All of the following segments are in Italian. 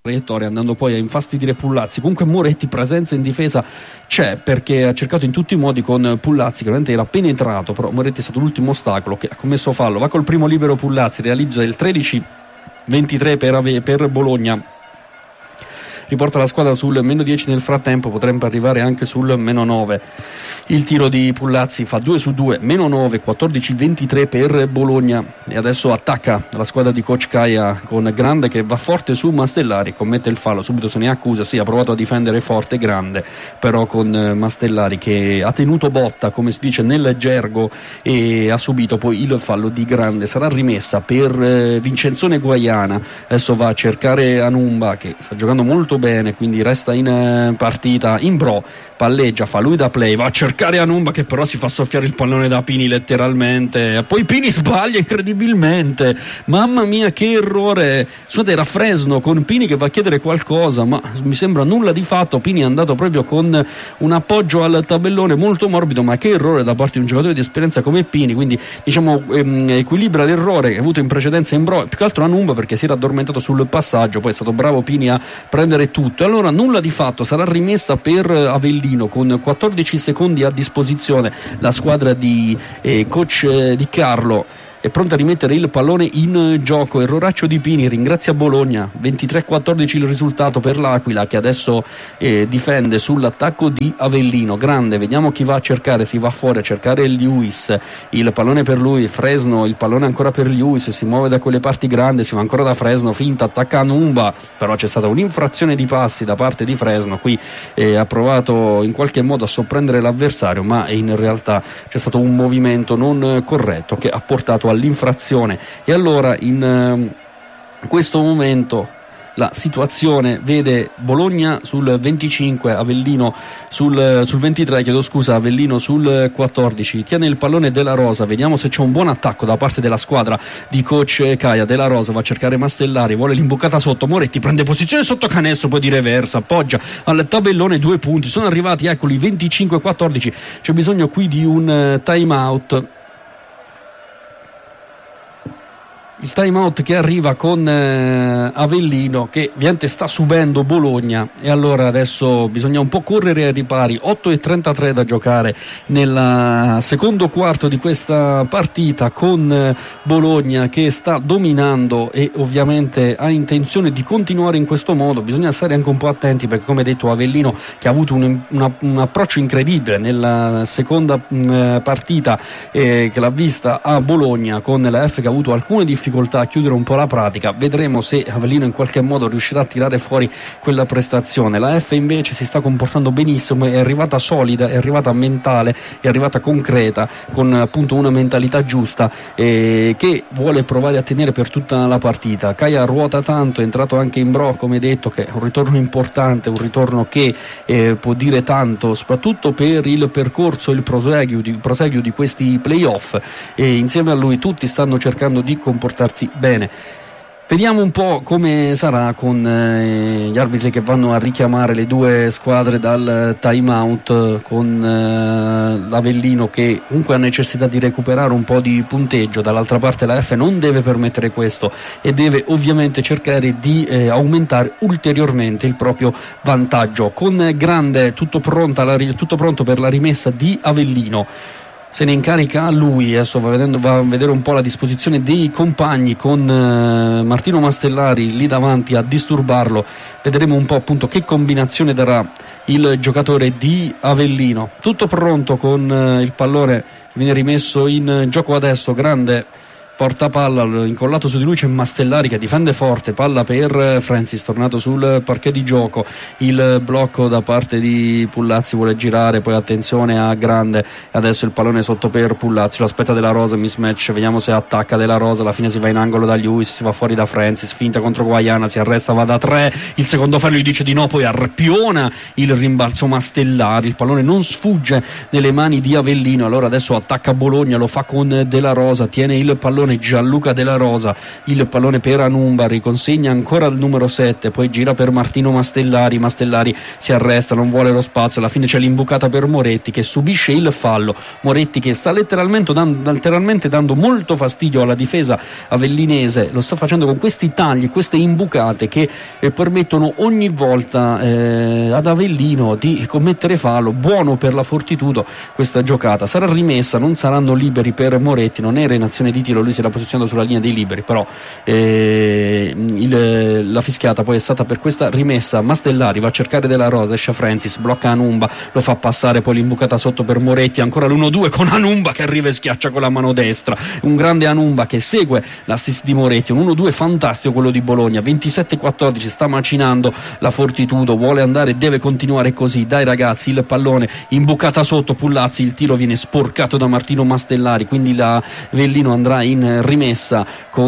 traiettoria, andando poi a infastidire Pullazzi. Comunque Moretti presenza in difesa c'è, perché ha cercato in tutti i modi con Pullazzi, che veramente era penetrato, però Moretti è stato l'ultimo ostacolo, che ha commesso fallo. Va col primo libero Pullazzi, realizza il 13-23 per Bologna, riporta la squadra sul -10 nel frattempo, potrebbe arrivare anche sul -9. Il tiro di Pullazzi fa 2 su 2, -9, 14-23 per Bologna, e adesso attacca la squadra di coach Caia con Grande che va forte su Mastellari, commette il fallo, subito se ne accusa, sì, ha provato a difendere forte Grande, però con Mastellari che ha tenuto botta, come si dice nel gergo, e ha subito poi il fallo di Grande. Sarà rimessa per Vincenzone Guaiana, adesso va a cercare Anumba che sta giocando molto bene, quindi resta in partita. Imbro palleggia, fa lui da play, va a cercare Anumba che però si fa soffiare il pallone da Pini letteralmente, poi Pini sbaglia incredibilmente, mamma mia che errore. Scusate, era Fresno con Pini che va a chiedere qualcosa, ma mi sembra nulla di fatto. Pini è andato proprio con un appoggio al tabellone molto morbido, ma che errore da parte di un giocatore di esperienza come Pini, quindi diciamo equilibra l'errore che ha avuto in precedenza Imbro, più che altro Anumba perché si era addormentato sul passaggio, poi è stato bravo Pini a prendere tutto. E allora nulla di fatto, sarà rimessa per Avellino con 14 secondi a disposizione. La squadra di coach Di Carlo è pronta a rimettere il pallone in gioco. Erroraccio di Pini, ringrazia Bologna, 23-14 il risultato per l'Aquila, che adesso difende sull'attacco di Avellino. Grande, vediamo chi va a cercare, si va fuori a cercare Lewis, il pallone per lui, Fresno, il pallone ancora per Lewis, si muove da quelle parti. Grande, si va ancora da Fresno, finta, attacca Anumba, però c'è stata un'infrazione di passi da parte di Fresno, qui ha provato in qualche modo a sorprendere l'avversario, ma in realtà c'è stato un movimento non corretto che ha portato all'infrazione. E allora in questo momento la situazione vede Bologna sul 25, Avellino sul 23, Avellino sul 14. Tiene il pallone Della Rosa, vediamo se c'è un buon attacco da parte della squadra di coach Caia. Della Rosa va a cercare Mastellari, vuole l'imbucata sotto, Moretti prende posizione sotto canestro, poi di reversa, appoggia al tabellone, 2 punti, sono arrivati, eccoli, 25-14. C'è bisogno qui di un time out. Il time out che arriva con Avellino, che ovviamente sta subendo Bologna, e allora adesso bisogna un po' correre ai ripari. 8:33 da giocare nel secondo quarto di questa partita, con Bologna che sta dominando e ovviamente ha intenzione di continuare in questo modo. Bisogna stare anche un po' attenti perché, come detto, Avellino che ha avuto un approccio incredibile nella seconda partita che l'ha vista a Bologna, con la F che ha avuto alcune difficoltà a chiudere un po' la pratica. Vedremo se Avellino in qualche modo riuscirà a tirare fuori quella prestazione. La F invece si sta comportando benissimo, è arrivata solida, è arrivata mentale, è arrivata concreta, con appunto una mentalità giusta che vuole provare a tenere per tutta la partita. Caia ruota tanto, è entrato anche Imbro, come detto, che è un ritorno importante, un ritorno che può dire tanto soprattutto per il percorso, il proseguio di questi playoff, e insieme a lui tutti stanno cercando di comportarsi bene. Vediamo un po' come sarà con gli arbitri che vanno a richiamare le due squadre dal time out, con l'Avellino che comunque ha necessità di recuperare un po' di punteggio. Dall'altra parte la F non deve permettere questo e deve ovviamente cercare di aumentare ulteriormente il proprio vantaggio. Con Grande tutto pronto per la rimessa di Avellino. Se ne incarica lui, adesso va a vedere un po' la disposizione dei compagni, con Martino Mastellari lì davanti a disturbarlo. Vedremo un po' appunto che combinazione darà il giocatore di Avellino. Tutto pronto, con il pallone che viene rimesso in gioco adesso. Grande porta palla, incollato su di lui c'è Mastellari che difende forte, palla per Francis, tornato sul parquet di gioco. Il blocco da parte di Pullazzi, vuole girare, poi attenzione a Grande, adesso il pallone sotto per Pullazzi, lo aspetta Della Rosa, mismatch, vediamo se attacca Della Rosa, alla fine si va in angolo da Lewis, si va fuori da Francis, finta contro Guaiana, si arresta, va da 3, il secondo ferro gli dice di no, poi arpiona il rimbalzo Mastellari, il pallone non sfugge nelle mani di Avellino. Allora adesso attacca Bologna, lo fa con Della Rosa, tiene il pallone pallone Gianluca Della Rosa, il pallone per Anumba, riconsegna ancora al numero 7, poi gira per Martino Mastellari si arresta, non vuole lo spazio, alla fine c'è l'imbucata per Moretti che subisce il fallo. Moretti che sta letteralmente dando molto fastidio alla difesa avellinese, lo sta facendo con questi tagli, queste imbucate che permettono ogni volta ad Avellino di commettere fallo. Buono per la Fortitudo questa giocata, sarà rimessa, non saranno liberi per Moretti, non era in azione di tiro, lui si era posizionato sulla linea dei liberi, però la fischiata poi è stata per questa rimessa. Mastellari va a cercare Della Rosa, esce Francis, blocca Anumba, lo fa passare, poi l'imbucata sotto per Moretti, ancora l'1-2 con Anumba che arriva e schiaccia con la mano destra, un grande Anumba che segue l'assist di Moretti, un 1-2 fantastico quello di Bologna. 27-14, sta macinando la Fortitudo, vuole andare, deve continuare così, dai ragazzi, il pallone, imbucata sotto Pullazzi, il tiro viene sporcato da Martino Mastellari, quindi la Avellino andrà in rimessa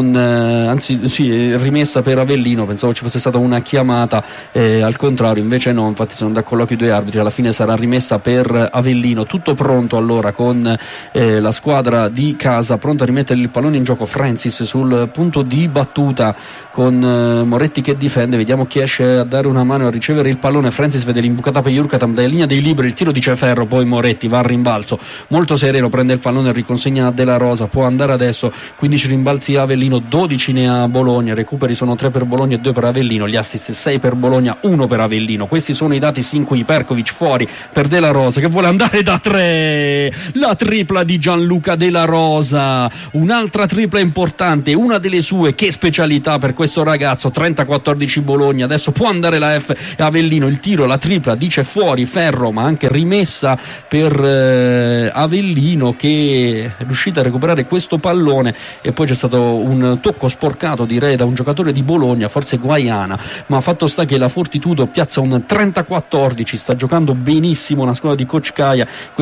rimessa per Avellino. Pensavo ci fosse stata una chiamata, al contrario invece no, infatti sono da colloquio i due arbitri, alla fine sarà rimessa per Avellino. Tutto pronto allora con la squadra di casa pronta a rimettere il pallone in gioco. Francis sul punto di battuta con Moretti che difende, vediamo chi esce a dare una mano a ricevere il pallone. Francis vede l'imbucata per Jurkatam dalla linea dei liberi, il tiro di Ceferro, poi Moretti va al rimbalzo molto sereno, prende il pallone e riconsegna a Della Rosa, può andare adesso. 15 rimbalzi Avellino, 12 ne ha Bologna, recuperi sono 3 per Bologna e 2 per Avellino, gli assist 6 per Bologna, 1 per Avellino. Questi sono i dati sin qui. Perkovic fuori per Della Rosa che vuole andare da 3, la tripla di Gianluca Della Rosa, un'altra tripla importante, una delle sue, che specialità per questo ragazzo. 30-14 Bologna, adesso può andare la F e Avellino, il tiro, la tripla dice fuori, ferro, ma anche rimessa per Avellino che è riuscita a recuperare questo pallone. E poi c'è stato un tocco sporcato direi da un giocatore di Bologna, forse Guaiana, ma fatto sta che la Fortitudo piazza un 30-14, sta giocando benissimo una squadra di Coach Caia.